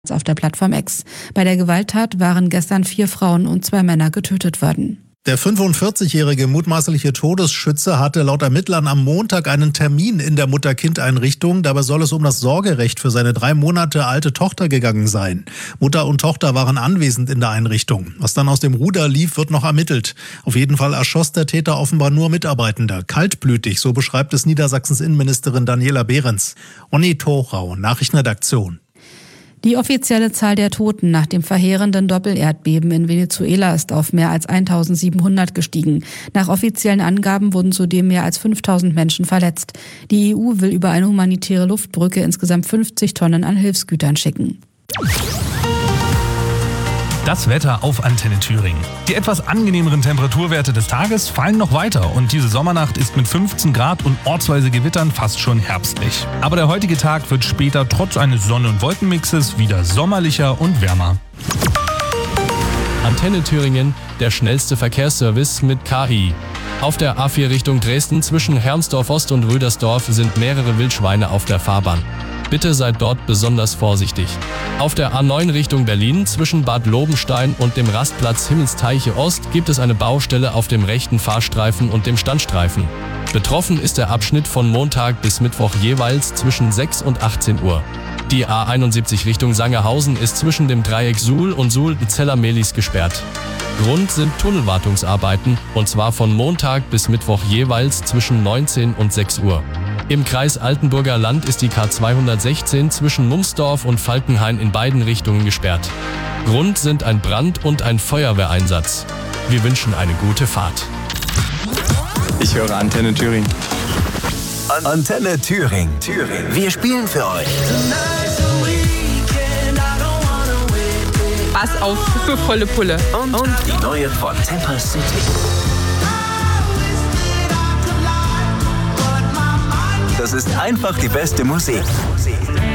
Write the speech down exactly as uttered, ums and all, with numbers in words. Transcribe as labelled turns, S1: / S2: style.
S1: auf der Plattform X. Bei der Gewalttat waren gestern vier Frauen und zwei Männer getötet worden.
S2: Der fünfundvierzigjährige mutmaßliche Todesschütze hatte laut Ermittlern am Montag einen Termin in der Mutter-Kind-Einrichtung. Dabei soll es um das Sorgerecht für seine drei Monate alte Tochter gegangen sein. Mutter und Tochter waren anwesend in der Einrichtung. Was dann aus dem Ruder lief, wird noch ermittelt. Auf jeden Fall erschoss der Täter offenbar nur Mitarbeitende. Kaltblütig, so beschreibt es Niedersachsens Innenministerin Daniela Behrens. Onni Thorau, Nachrichtenredaktion.
S1: Die offizielle Zahl der Toten nach dem verheerenden Doppelerdbeben in Venezuela ist auf mehr als eintausendsiebenhundert gestiegen. Nach offiziellen Angaben wurden zudem mehr als fünftausend Menschen verletzt. Die E U will über eine humanitäre Luftbrücke insgesamt fünfzig Tonnen an Hilfsgütern schicken.
S3: Das Wetter auf Antenne Thüringen. Die etwas angenehmeren Temperaturwerte des Tages fallen noch weiter und diese Sommernacht ist mit fünfzehn Grad und ortsweise Gewittern fast schon herbstlich. Aber der heutige Tag wird später trotz eines Sonne- und Wolkenmixes wieder sommerlicher und wärmer.
S4: Antenne Thüringen, der schnellste Verkehrsservice mit K I. Auf der A vier Richtung Dresden zwischen Hermsdorf Ost und Rüdersdorf sind mehrere Wildschweine auf der Fahrbahn. Bitte seid dort besonders vorsichtig. Auf der A neun Richtung Berlin zwischen Bad Lobenstein und dem Rastplatz Himmelsteiche Ost gibt es eine Baustelle auf dem rechten Fahrstreifen und dem Standstreifen. Betroffen ist der Abschnitt von Montag bis Mittwoch jeweils zwischen sechs und achtzehn Uhr. Die A einundsiebzig Richtung Sangerhausen ist zwischen dem Dreieck Suhl und Suhl-Zeller-Melis gesperrt. Grund sind Tunnelwartungsarbeiten und zwar von Montag bis Mittwoch jeweils zwischen neunzehn und sechs Uhr. Im Kreis Altenburger Land ist die K zweihundertsechzehn zwischen Mumsdorf und Falkenhain in beiden Richtungen gesperrt. Grund sind ein Brand- und ein Feuerwehreinsatz. Wir wünschen eine gute Fahrt.
S5: Ich höre Antenne Thüringen.
S6: Antenne Thüringen. Thüringen. Wir spielen für euch.
S7: Pass auf für volle Pulle.
S6: Und, und die neue von Tempest City. Das ist einfach die beste Musik.